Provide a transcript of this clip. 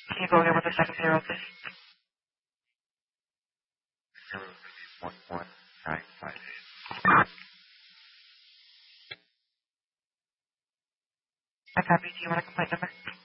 Can you go again with the second payroll, please? 01195. I copy. Do you want a complaint number?